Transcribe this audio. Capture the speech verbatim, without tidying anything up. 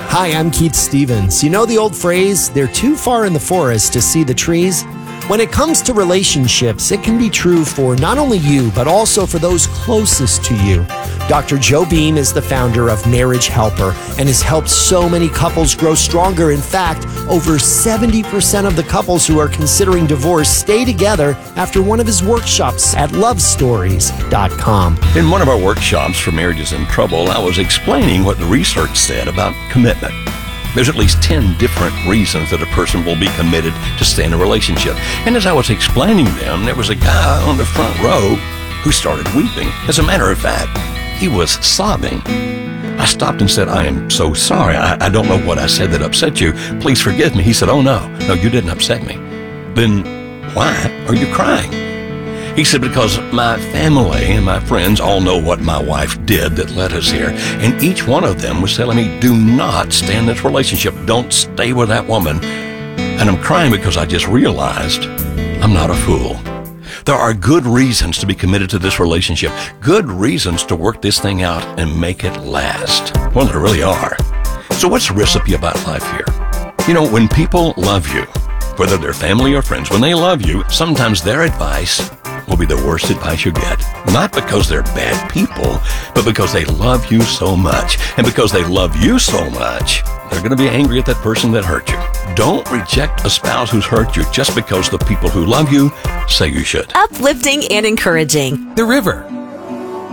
Hi, I'm Keith Stevens. You know the old phrase, they're too far in the forest to see the trees? When it comes to relationships, it can be true for not only you, but also for those closest to you. Doctor Joe Beam is the founder of Marriage Helper and has helped so many couples grow stronger. In fact, over seventy percent of the couples who are considering divorce stay together after one of his workshops at love stories dot com. In one of our workshops for Marriages in Trouble, I was explaining what the research said about commitment. There's at least ten different reasons that a person will be committed to stay in a relationship. And as I was explaining them, there was a guy on the front row who started weeping. As a matter of fact, he was sobbing. I stopped and said, I am so sorry. I, I don't know what I said that upset you. Please forgive me. He said, oh no, no, you didn't upset me. Then why are you crying? He said, because my family and my friends all know what my wife did that led us here. And each one of them was telling me, do not stay in this relationship. Don't stay with that woman. And I'm crying because I just realized I'm not a fool. There are good reasons to be committed to this relationship. Good reasons to work this thing out and make it last. Well, there really are. So what's the recipe about life here? You know, when people love you, whether they're family or friends, when they love you, sometimes their advice will be the worst advice you get. Not because they're bad people, but because they love you so much. And because they love you so much, they're going to be angry at that person that hurt you. Don't reject a spouse who's hurt you just because the people who love you say you should. Uplifting and encouraging. The River,